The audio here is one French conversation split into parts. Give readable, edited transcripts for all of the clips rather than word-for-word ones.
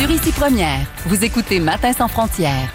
Sur Ici Première, vous écoutez Matin sans frontières.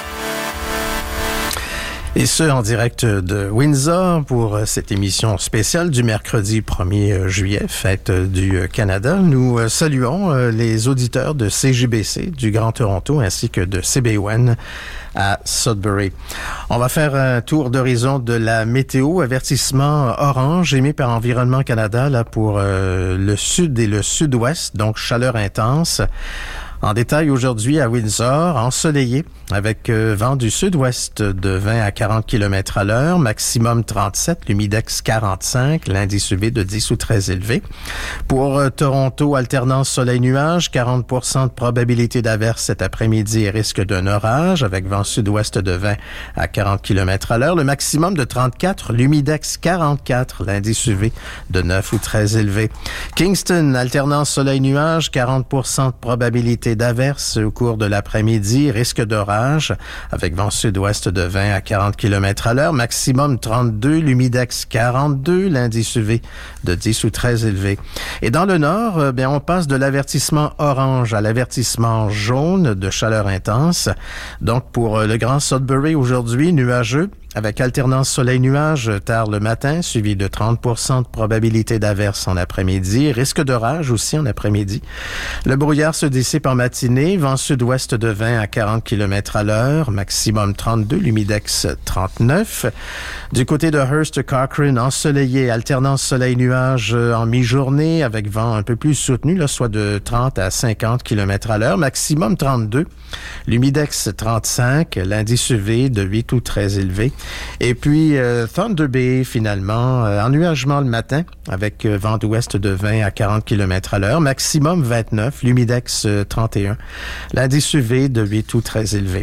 Et ce, en direct de Windsor pour cette émission spéciale du mercredi 1er juillet, fête du Canada. Nous saluons les auditeurs de CJBC du Grand Toronto ainsi que de CBON à Sudbury. On va faire un tour d'horizon de la météo. Avertissement orange émis par Environnement Canada là, pour le sud et le sud-ouest, donc chaleur intense. En détail aujourd'hui à Windsor, ensoleillé avec vent du sud-ouest de 20 à 40 km à l'heure, maximum 37, l'humidex 45, l'indice UV de 10 ou très élevé. Pour Toronto, alternance soleil-nuage, 40% de probabilité d'averse cet après-midi et risque d'un orage avec vent sud-ouest de 20 à 40 km à l'heure, le maximum de 34, l'humidex 44, l'indice UV de 9 ou très élevé. Kingston, alternance soleil-nuage, 40% de probabilité d'averse au cours de l'après-midi, risque d'orage avec vent sud-ouest de 20 à 40 km à l'heure, maximum 32, l'humidex 42, l'indice UV de 10 ou très élevé. Et dans le nord, on passe de l'avertissement orange à l'avertissement jaune de chaleur intense. Donc pour le Grand Sudbury aujourd'hui, nuageux, avec alternance soleil-nuage tard le matin, suivi de 30% de probabilité d'averse en après-midi. Risque d'orage aussi en après-midi. Le brouillard se dissipe en matinée. Vent sud-ouest de 20 à 40 km à l'heure. Maximum 32, l'humidex 39. Du côté de Hearst-Cochrane, ensoleillé, alternance soleil-nuage en mi-journée, avec vent un peu plus soutenu, là, soit de 30 à 50 km à l'heure. Maximum 32. L'humidex 35. L'indice UV de 8 ou très élevé. Et puis, Thunder Bay, finalement, ennuagement le matin, avec vent d'ouest de 20 à 40 km à l'heure, maximum 29, l'humidex 31, l'indice UV de 8 ou très élevé.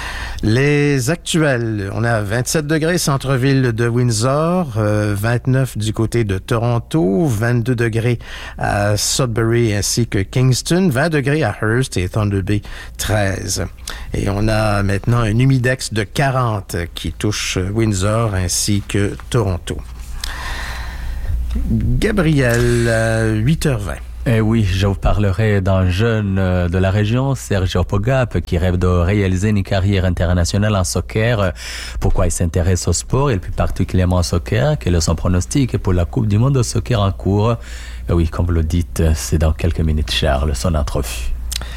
Les actuels, on a 27 degrés centre-ville de Windsor, 29 du côté de Toronto, 22 degrés à Sudbury ainsi que Kingston, 20 degrés à Hearst et Thunder Bay, 13. Et on a maintenant un humidex de 40 qui touche Windsor ainsi que Toronto. Gabriel, 8h20. Eh oui, je vous parlerai d'un jeune de la région, Sergio Pogap, qui rêve de réaliser une carrière internationale en soccer. Pourquoi il s'intéresse au sport et plus particulièrement au soccer? Quel est son pronostic pour la Coupe du Monde de soccer en cours? Eh oui, comme vous le dites, c'est dans quelques minutes, Charles, son entrevue.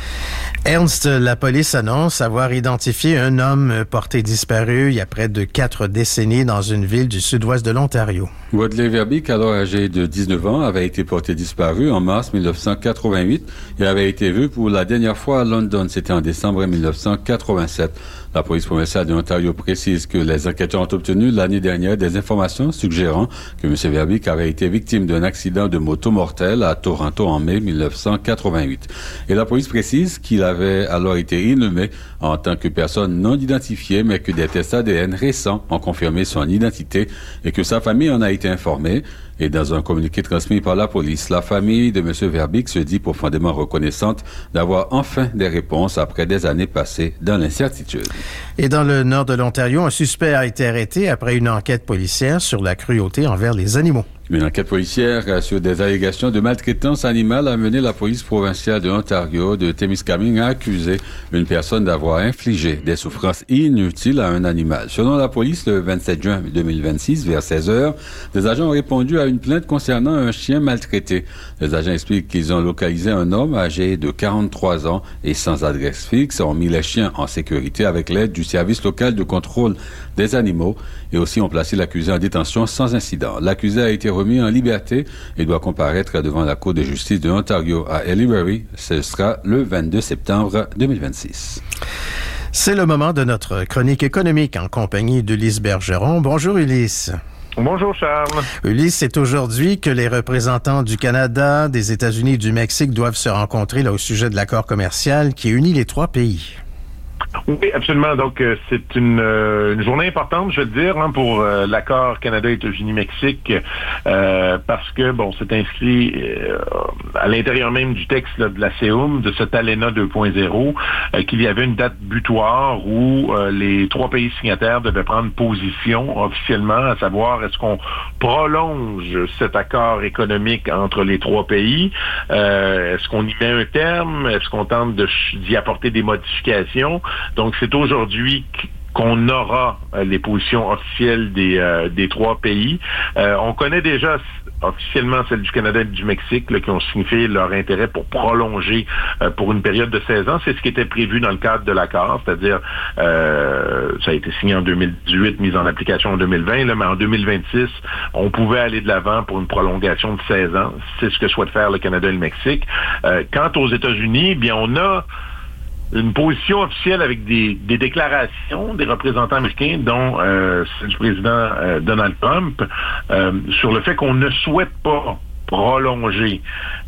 Ernst, la police annonce avoir identifié un homme porté disparu il y a près de 4 décennies dans une ville du sud-ouest de l'Ontario. Wadley Verbeek, alors âgé de 19 ans, avait été porté disparu en mars 1988 et avait été vu pour la dernière fois à London. C'était en décembre 1987. La police provinciale de l'Ontario précise que les enquêteurs ont obtenu l'année dernière des informations suggérant que M. Verbeek avait été victime d'un accident de moto mortel à Toronto en mai 1988. Et la police précise qu'il avait alors été inhumé en tant que personne non identifiée, mais que des tests ADN récents ont confirmé son identité et que sa famille en a été informée. Et dans un communiqué transmis par la police, la famille de M. Verbeek se dit profondément reconnaissante d'avoir enfin des réponses après des années passées dans l'incertitude. Et dans le nord de l'Ontario, un suspect a été arrêté après une enquête policière sur la cruauté envers les animaux. Une enquête policière sur des allégations de maltraitance animale a mené la police provinciale de l'Ontario de Témiscamingue à accuser une personne d'avoir infligé des souffrances inutiles à un animal. Selon la police, le 27 juin 2026, vers 16h, des agents ont répondu à une plainte concernant un chien maltraité. Les agents expliquent qu'ils ont localisé un homme âgé de 43 ans et sans adresse fixe, ont mis les chiens en sécurité avec l'aide du service local de contrôle des animaux et aussi ont placé l'accusé en détention sans incident. L'accusé a été remis en liberté et doit comparaître devant la Cour de justice de l'Ontario à Ellsbury. Ce sera le 22 septembre 2026. C'est le moment de notre chronique économique en compagnie d'Ulysse Bergeron. Bonjour Ulysse. Bonjour Charles. Ulysse, c'est aujourd'hui que les représentants du Canada, des États-Unis et du Mexique doivent se rencontrer là, au sujet de l'accord commercial qui unit les trois pays. Oui, absolument. Donc, c'est une journée importante, je veux dire, pour l'accord Canada-États-Unis-Mexique, parce que, c'est inscrit à l'intérieur même du texte là, de la CEUM, de cet ALENA 2.0, qu'il y avait une date butoir où les 3 pays signataires devaient prendre position officiellement, à savoir est-ce qu'on prolonge cet accord économique entre les 3 pays, est-ce qu'on y met un terme, est-ce qu'on tente d'y apporter des modifications. Donc, c'est aujourd'hui qu'on aura les positions officielles des 3 pays. On connaît déjà officiellement celle du Canada et du Mexique là, qui ont signifié leur intérêt pour prolonger pour une période de 16 ans. C'est ce qui était prévu dans le cadre de l'accord, c'est-à-dire ça a été signé en 2018, mis en application en 2020, là, mais en 2026, on pouvait aller de l'avant pour une prolongation de 16 ans. C'est ce que souhaite faire le Canada et le Mexique. Quant aux États-Unis, bien on a une position officielle avec des déclarations des représentants américains, dont celle du président Donald Trump, sur le fait qu'on ne souhaite pas prolonger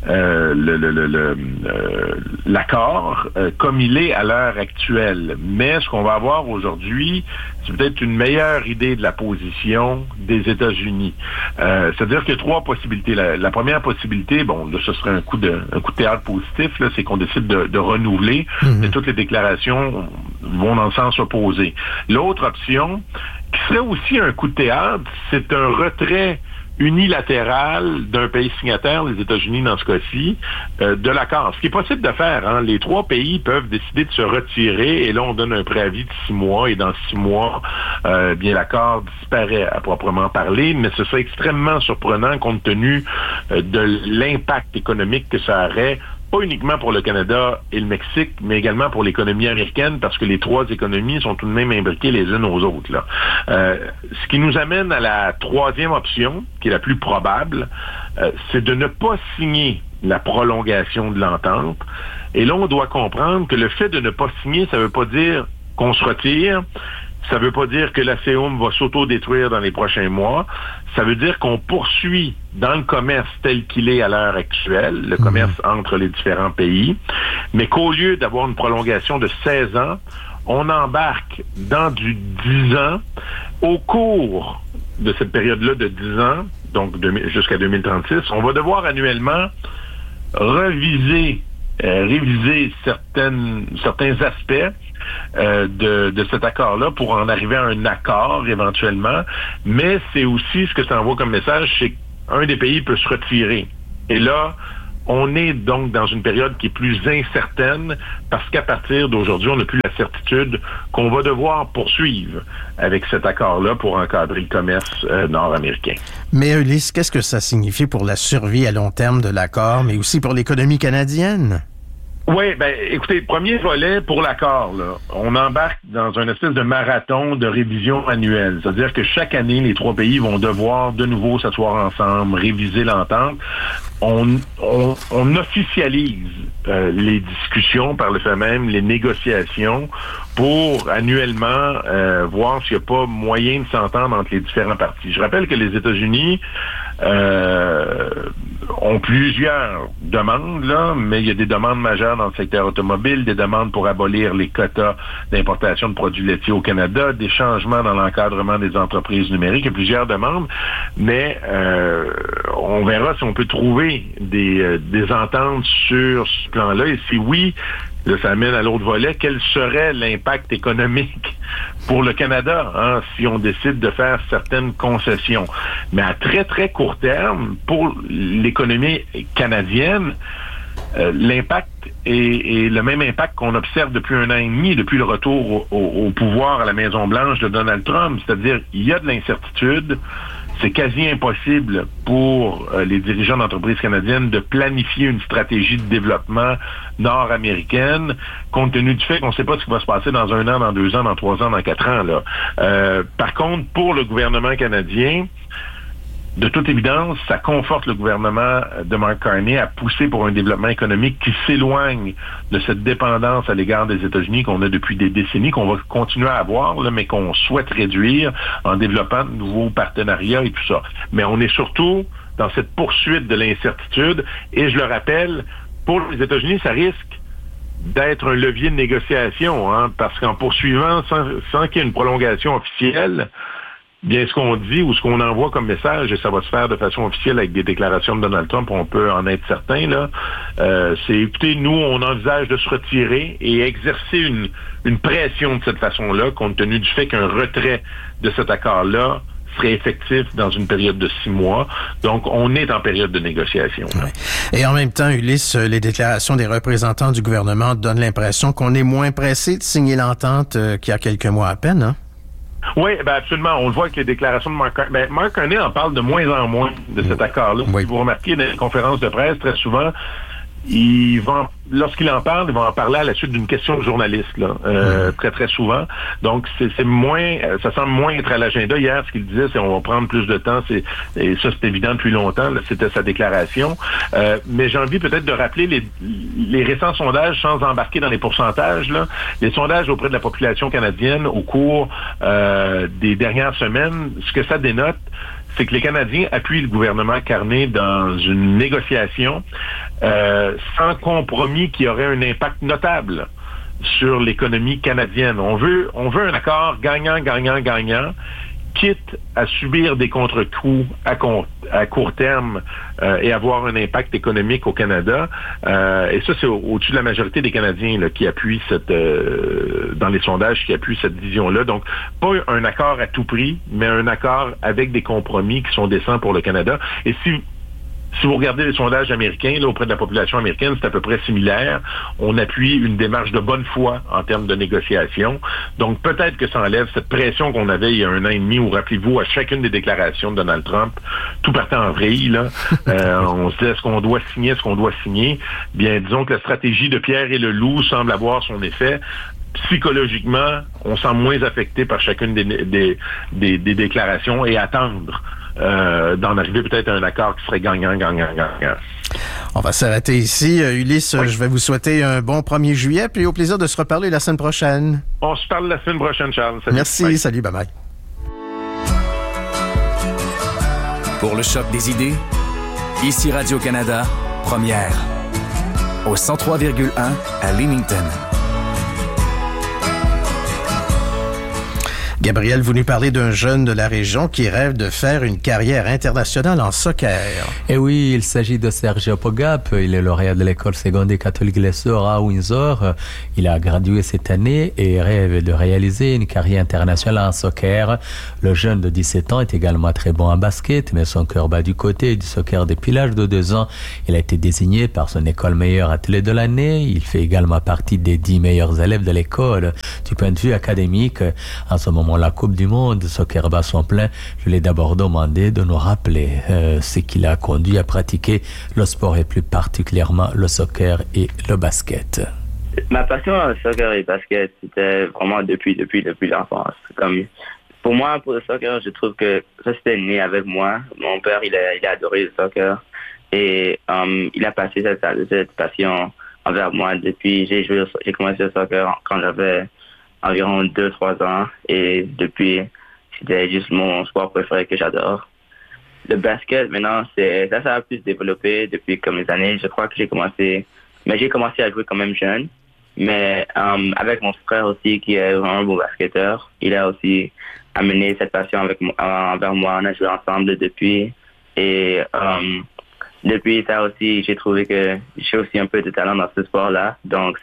l'accord comme il est à l'heure actuelle. Mais ce qu'on va avoir aujourd'hui, c'est peut-être une meilleure idée de la position des États-Unis. C'est-à-dire qu'il y a 3 possibilités. La première possibilité, là, ce serait un coup de théâtre positif, là, c'est qu'on décide de renouveler, mais toutes les déclarations vont dans le sens opposé. L'autre option, qui serait aussi un coup de théâtre, c'est un retrait unilatéral d'un pays signataire, les États-Unis dans ce cas-ci, de l'accord. Ce qui est possible de faire, les 3 pays peuvent décider de se retirer et là on donne un préavis de 6 mois et dans 6 mois, bien l'accord disparaît à proprement parler, mais ce serait extrêmement surprenant compte tenu de l'impact économique que ça aurait, pas uniquement pour le Canada et le Mexique, mais également pour l'économie américaine, parce que les 3 économies sont tout de même imbriquées les unes aux autres, là. Ce qui nous amène à la 3e option, qui est la plus probable, c'est de ne pas signer la prolongation de l'entente. Et là, on doit comprendre que le fait de ne pas signer, ça veut pas dire qu'on se retire. Ça veut pas dire que la CEUM va s'auto-détruire dans les prochains mois. Ça veut dire qu'on poursuit dans le commerce tel qu'il est à l'heure actuelle, le commerce entre les différents pays, mais qu'au lieu d'avoir une prolongation de 16 ans, on embarque dans du 10 ans au cours de cette période-là de 10 ans, donc jusqu'à 2036. On va devoir annuellement réviser certains aspects de cet accord-là pour en arriver à un accord éventuellement, mais c'est aussi ce que ça envoie comme message, c'est qu'un des pays peut se retirer. Et là, on est donc dans une période qui est plus incertaine parce qu'à partir d'aujourd'hui, on n'a plus la certitude qu'on va devoir poursuivre avec cet accord-là pour encadrer le commerce nord-américain. Mais Ulysse, qu'est-ce que ça signifie pour la survie à long terme de l'accord, mais aussi pour l'économie canadienne? Oui, écoutez, premier volet pour l'accord, là, on embarque dans une espèce de marathon de révision annuelle. C'est-à-dire que chaque année, les 3 pays vont devoir de nouveau s'asseoir ensemble, réviser l'entente. On officialise les discussions, par le fait même, les négociations, pour annuellement voir s'il n'y a pas moyen de s'entendre entre les différents partis. Je rappelle que les États-Unis ont plusieurs demandes, là, mais il y a des demandes majeures dans le secteur automobile, des demandes pour abolir les quotas d'importation de produits laitiers au Canada, des changements dans l'encadrement des entreprises numériques, il y a plusieurs demandes, mais on verra si on peut trouver des ententes sur ce plan-là, et si oui, là, ça amène à l'autre volet. Quel serait l'impact économique pour le Canada si on décide de faire certaines concessions? Mais à très, très court terme, pour l'économie canadienne, l'impact est le même impact qu'on observe depuis 1 an et demi, depuis le retour au pouvoir à la Maison-Blanche de Donald Trump. C'est-à-dire, il y a de l'incertitude. C'est quasi impossible pour les dirigeants d'entreprises canadiennes de planifier une stratégie de développement nord-américaine, compte tenu du fait qu'on ne sait pas ce qui va se passer dans 1 an, dans 2 ans, dans 3 ans, dans 4 ans. Là. Par contre, pour le gouvernement canadien, de toute évidence, ça conforte le gouvernement de Mark Carney à pousser pour un développement économique qui s'éloigne de cette dépendance à l'égard des États-Unis qu'on a depuis des décennies, qu'on va continuer à avoir, là, mais qu'on souhaite réduire en développant de nouveaux partenariats et tout ça. Mais on est surtout dans cette poursuite de l'incertitude, et je le rappelle, pour les États-Unis, ça risque d'être un levier de négociation, hein, parce qu'en poursuivant sans qu'il y ait une prolongation officielle, bien, ce qu'on dit ou ce qu'on envoie comme message, et ça va se faire de façon officielle avec des déclarations de Donald Trump, on peut en être certain, là, c'est, écoutez, nous, on envisage de se retirer et exercer une pression de cette façon-là, compte tenu du fait qu'un retrait de cet accord-là serait effectif dans une période de 6 mois. Donc, on est en période de négociation. Ouais. Et en même temps, Ulysse, les déclarations des représentants du gouvernement donnent l'impression qu'on est moins pressé de signer l'entente qu'il y a quelques mois à peine, hein? Oui, ben absolument. On le voit avec les déclarations de Mark Carney. Mark Carney en parle de moins en moins de cet accord-là. Oui. Si vous remarquez dans les conférences de presse, très souvent, lorsqu'il en parle, il va en parler à la suite d'une question de journaliste, là, très, très souvent. Donc, c'est moins, ça semble moins être à l'agenda. Hier, ce qu'il disait, c'est on va prendre plus de temps. Et ça, c'est évident depuis longtemps. Là, c'était sa déclaration. Mais j'ai envie peut-être de rappeler les récents sondages sans embarquer dans les pourcentages, là. Les sondages auprès de la population canadienne au cours des dernières semaines, ce que ça dénote, c'est que les Canadiens appuient le gouvernement Carney dans une négociation sans compromis qui aurait un impact notable sur l'économie canadienne. On veut un accord gagnant-gagnant-gagnant, quitte à subir des contre-coups à court terme et avoir un impact économique au Canada. Et ça, c'est au-dessus de la majorité des Canadiens là, qui appuient dans les sondages, qui appuient cette vision-là. Donc, pas un accord à tout prix, mais un accord avec des compromis qui sont décents pour le Canada. Et si vous regardez les sondages américains, là, auprès de la population américaine, c'est à peu près similaire. On appuie une démarche de bonne foi en termes de négociation. Donc, peut-être que ça enlève cette pression qu'on avait il y a 1 an et demi, où, rappelez-vous, à chacune des déclarations de Donald Trump, tout partait en vrille, là. On se disait, est-ce qu'on doit signer? Bien, disons que la stratégie de Pierre et le loup semble avoir son effet. Psychologiquement, on semble moins affecté par chacune des déclarations et attendre d'en arriver peut-être à un accord qui serait gagnant. On va s'arrêter ici. Ulysse, oui. Je vais vous souhaiter un bon 1er juillet, puis au plaisir de se reparler la semaine prochaine. On se parle la semaine prochaine, Charles. Salut. Merci, bye. Salut, bye-bye. Pour le choc des idées, ici Radio-Canada, première, au 103,1 à Leamington. Gabriel, vous nous parlez d'un jeune de la région qui rêve de faire une carrière internationale en soccer. Et oui, il s'agit de Sergio Pogap. Il est lauréat de l'école secondaire catholique Lessor à Windsor. Il a gradué cette année et rêve de réaliser une carrière internationale en soccer. Le jeune de 17 ans est également très bon en basket, mais son cœur bat du côté du soccer depuis l'âge de 2 ans. Il a été désigné par son école meilleur athlète de l'année. Il fait également partie des 10 meilleurs élèves de l'école. Du point de vue académique, en ce moment, la Coupe du Monde, soccer bat son plein. Je l'ai d'abord demandé de nous rappeler ce qui l'a conduit à pratiquer le sport et plus particulièrement le soccer et le basket. Ma passion au soccer et le basket, c'était vraiment depuis l'enfance. Comme pour moi, pour le soccer, je trouve que ça c'était né avec moi. Mon père, il a adoré le soccer et il a passé cette passion envers moi depuis j'ai commencé le soccer quand j'avais environ 2-3 ans et depuis, c'était juste mon sport préféré que j'adore. Le basket, maintenant, ça a plus développé depuis comme les années. Je crois que j'ai commencé à jouer quand même jeune, mais avec mon frère aussi qui est un bon basketteur, il a aussi amené cette passion envers moi. On a joué ensemble depuis et depuis ça aussi, j'ai trouvé que j'ai aussi un peu de talent dans ce sport-là, donc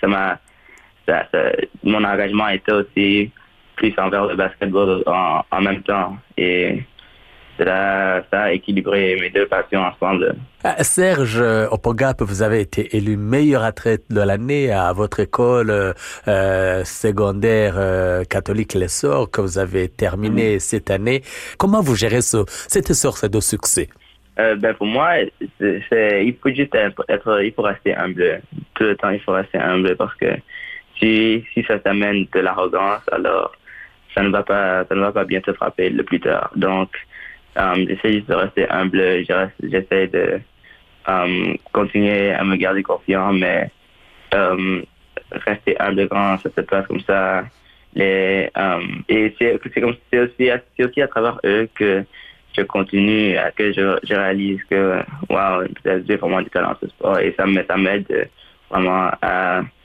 mon engagement était aussi plus envers le basketball en même temps. Et ça a équilibré mes deux passions ensemble. Serge Opogap, vous avez été élu meilleur athlète de l'année à votre école secondaire catholique Lessor que vous avez terminé cette année. Comment vous gérez cette source de succès? Pour moi, il faut juste il faut rester humble. Tout le temps, il faut rester humble parce que si ça t'amène de l'arrogance, alors ça ne va pas bien te frapper le plus tard. Donc, j'essaie juste de rester humble, j'essaie de continuer à me garder confiant, mais rester humble quand ça se passe comme ça. Et c'est aussi à travers eux que je continue, que je réalise que j'ai vraiment du talent dans ce sport et ça m'aide vraiment à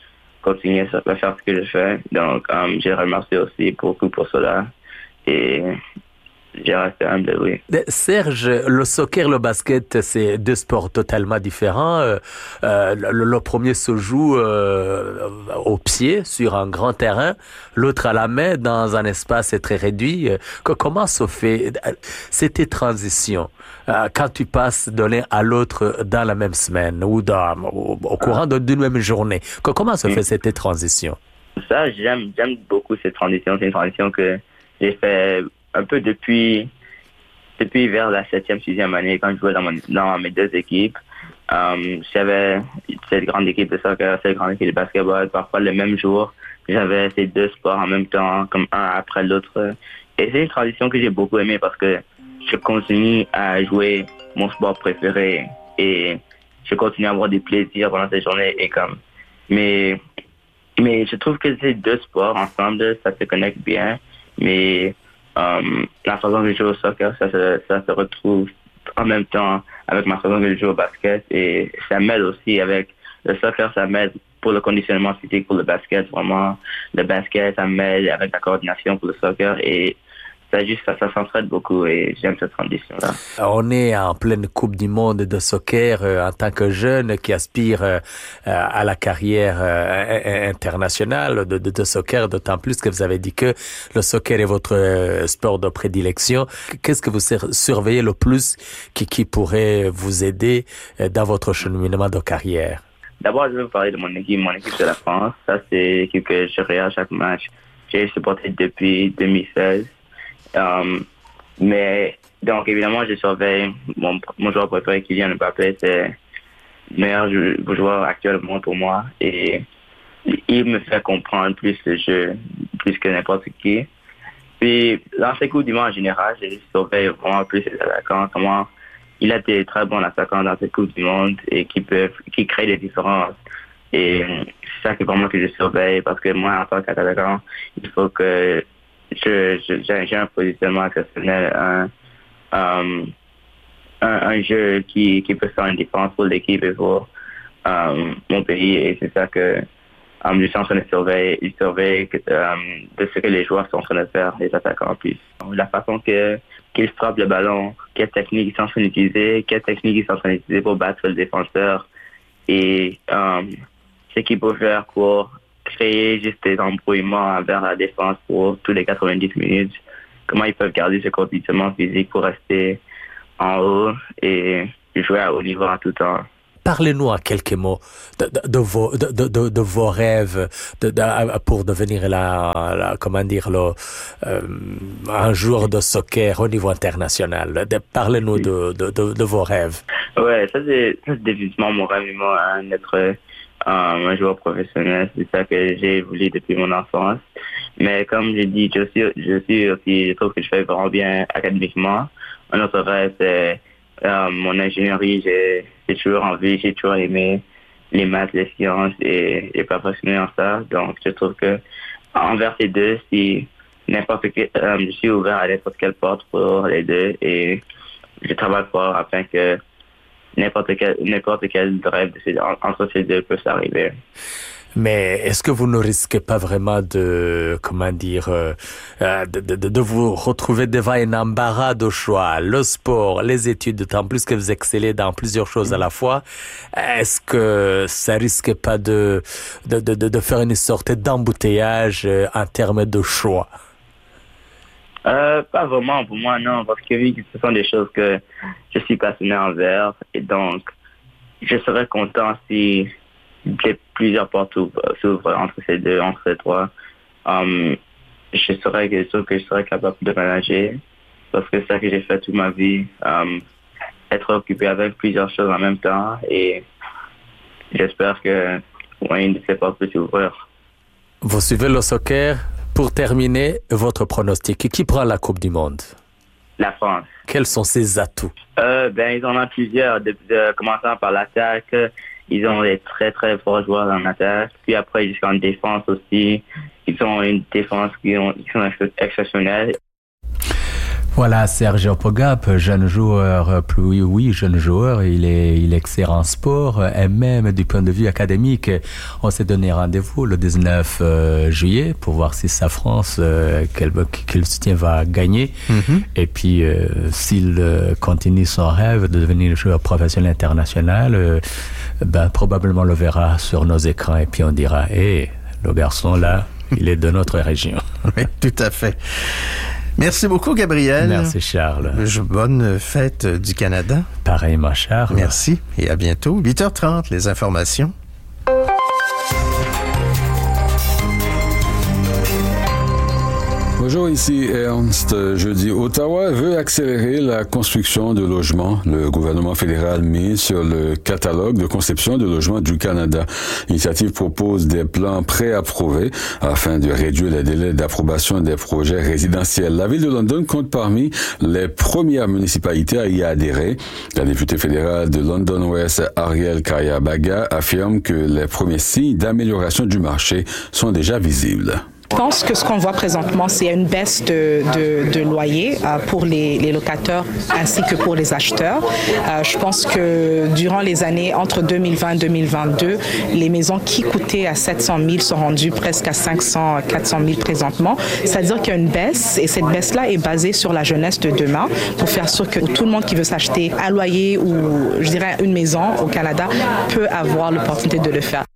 continuer à faire ce que je fais. Donc, je les remercie aussi beaucoup pour cela. Et j'ai resté humble, oui. Serge, le soccer, le basket, c'est deux sports totalement différents. Le premier se joue au pied, sur un grand terrain, l'autre à la main, dans un espace très réduit. Comment se fait cette transition quand tu passes de l'un à l'autre dans la même semaine ou au courant d'une même journée? Comment se fait cette transition? Ça, j'aime beaucoup cette transition. C'est une transition que j'ai fait un peu depuis vers la 7e, 6e année, quand je jouais dans mes deux équipes. J'avais cette grande équipe de soccer, cette grande équipe de basketball. Parfois, le même jour, j'avais ces deux sports en même temps, comme un après l'autre. Et c'est une transition que j'ai beaucoup aimée parce que je continue à jouer mon sport préféré et je continue à avoir des plaisirs pendant cette journée. Mais je trouve que ces deux sports ensemble, ça se connecte bien. Mais la façon que je joue au soccer, ça se retrouve en même temps avec ma façon que je joue au basket. Et ça m'aide aussi avec le soccer, ça m'aide pour le conditionnement physique, pour le basket, vraiment. Le basket, ça m'aide avec la coordination pour le soccer. Et ça s'entraide beaucoup et j'aime cette transition-là. On est en pleine Coupe du Monde de soccer en tant que jeune qui aspire à la carrière internationale de soccer, d'autant plus que vous avez dit que le soccer est votre sport de prédilection. Qu'est-ce que vous surveillez le plus qui pourrait vous aider dans votre cheminement de carrière? D'abord, je vais vous parler de mon équipe de la France. Ça, c'est l'équipe que je regarde chaque match. J'ai supporté depuis 2016. Mais donc évidemment je surveille mon joueur préféré Kylian Mbappé, c'est le meilleur joueur actuellement pour moi et il me fait comprendre plus le jeu plus que n'importe qui. Puis dans ces coups du monde en général, je surveille vraiment plus les attaquants, comment il a des très bons attaquants dans cette Coupe du Monde et qui créent des différences. Et c'est ça que vraiment que je surveille parce que moi en tant qu'attaquant, il faut que j'ai un positionnement exceptionnel, un jeu qui peut faire une défense pour l'équipe et pour mon pays. Et c'est ça que je suis en train de surveiller. Il surveille de ce que les joueurs sont en train de faire, les attaquants en plus. La façon qu'ils frappent le ballon, quelle technique ils sont en train d'utiliser, pour battre le défenseur et ce qu'ils peuvent faire pour créer juste des embrouillements envers la défense pour tous les 90 minutes. Comment ils peuvent garder ce conditionnement physique pour rester en haut et jouer à haut niveau en tout temps. Parlez-nous en quelques mots de vos rêves pour devenir un joueur de soccer au niveau international. Parlez-nous de vos rêves. Ouais, ça c'est définitivement mon rêve, d'être un joueur professionnel. C'est ça que j'ai voulu depuis mon enfance. Mais comme j'ai dit, je trouve que je fais vraiment bien académiquement. Un autre rêve, c'est mon ingénierie. J'ai toujours envie, j'ai toujours aimé les maths, les sciences et perfectionner en ça. Donc, je trouve que envers ces deux, je suis ouvert à n'importe quelle porte pour les deux et je travaille fort afin que n'importe quel rêve entre ces deux peut s'arriver. Mais est-ce que vous ne risquez pas vraiment de vous retrouver devant un embarras de choix, le sport, les études, d'autant plus que vous excellez dans plusieurs choses à la fois. Est-ce que ça risque pas de faire une sorte d'embouteillage en termes de choix? Pas vraiment pour moi, non, parce que oui, ce sont des choses que je suis passionné envers et donc je serais content si plusieurs portes s'ouvrent entre ces trois. Je serais capable de manager parce que c'est ça que j'ai fait toute ma vie. Être occupé avec plusieurs choses en même temps et j'espère que une de ces portes peut s'ouvrir. Vous suivez le soccer. Pour terminer, votre pronostic. Qui prend la Coupe du Monde? La France. Quels sont ses atouts? Ils en ont plusieurs, commençant par l'attaque. Ils ont des très très forts joueurs en attaque. Puis après, jusqu'en défense aussi. Ils ont une défense qui sont exceptionnelles. Voilà, Sergio Pogap, jeune joueur, jeune joueur, il est excellent en sport, et même du point de vue académique, on s'est donné rendez-vous le 19 juillet pour voir si sa France, quel soutien va gagner, et puis s'il continue son rêve de devenir joueur professionnel international, probablement on le verra sur nos écrans, et puis on dira, le garçon là, il est de notre région. Oui, tout à fait. Merci beaucoup, Gabriel. Merci, Charles. Bonne fête du Canada. Pareillement, Charles. Merci et à bientôt. 8h30, les informations. Bonjour, ici Ernst. Jeudi, Ottawa veut accélérer la construction de logements. Le gouvernement fédéral mise sur le catalogue de conception de logements du Canada. L'initiative propose des plans préapprouvés afin de réduire les délais d'approbation des projets résidentiels. La ville de London compte parmi les premières municipalités à y adhérer. La députée fédérale de London West, Ariel Kaya-Baga, affirme que les premiers signes d'amélioration du marché sont déjà visibles. Je pense que ce qu'on voit présentement, c'est une baisse de loyer pour les locataires ainsi que pour les acheteurs. Je pense que durant les années entre 2020 et 2022, les maisons qui coûtaient à 700 000 sont rendues presque à 500, 400 000 présentement. C'est-à-dire qu'il y a une baisse et cette baisse-là est basée sur la jeunesse de demain pour faire sûr que tout le monde qui veut s'acheter un loyer ou, je dirais, une maison au Canada peut avoir l'opportunité de le faire.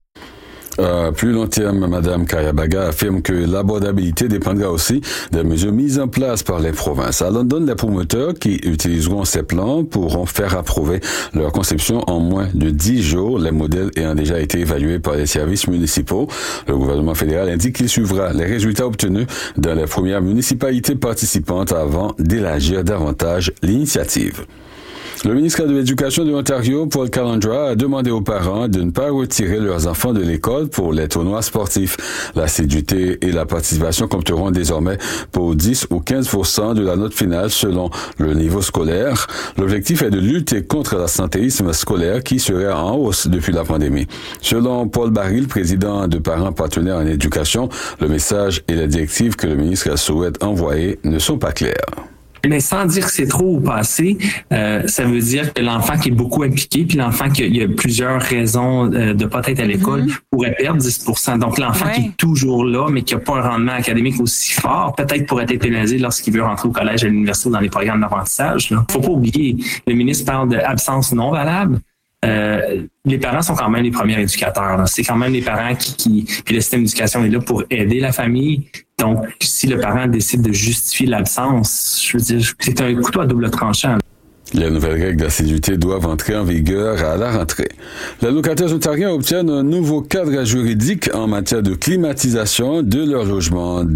À plus long terme, Mme Kaya-Baga affirme que l'abordabilité dépendra aussi des mesures mises en place par les provinces. À London, les promoteurs qui utiliseront ces plans pourront faire approuver leur conception en moins de 10 jours, les modèles ayant déjà été évalués par les services municipaux. Le gouvernement fédéral indique qu'il suivra les résultats obtenus dans les premières municipalités participantes avant d'élargir davantage l'initiative. Le ministre de l'Éducation de l'Ontario, Paul Calandra, a demandé aux parents de ne pas retirer leurs enfants de l'école pour les tournois sportifs. L'assiduité et la participation compteront désormais pour 10 ou 15% de la note finale selon le niveau scolaire. L'objectif est de lutter contre l'absentéisme scolaire qui serait en hausse depuis la pandémie. Selon Paul Baril, président de Parents partenaires en éducation, le message et les directives que le ministre souhaite envoyer ne sont pas clairs. Mais sans dire que c'est trop ou pas assez, ça veut dire que l'enfant qui est beaucoup impliqué, puis l'enfant qui a plusieurs raisons de pas être à l'école, pourrait perdre 10%. Donc l'enfant qui est toujours là, mais qui n'a pas un rendement académique aussi fort, peut-être pourrait être pénalisé lorsqu'il veut rentrer au collège, à l'université ou dans les programmes d'apprentissage. Faut pas oublier, le ministre parle d'absence non valable. Les parents sont quand même les premiers éducateurs. Là. C'est quand même les parents puis le système d'éducation est là pour aider la famille. Donc, si le parent décide de justifier l'absence, je veux dire, c'est un couteau à double tranchant. Les nouvelles règles d'assiduité doivent entrer en vigueur à la rentrée. Les locataires ontariens obtiennent un nouveau cadre juridique en matière de climatisation de leur logement.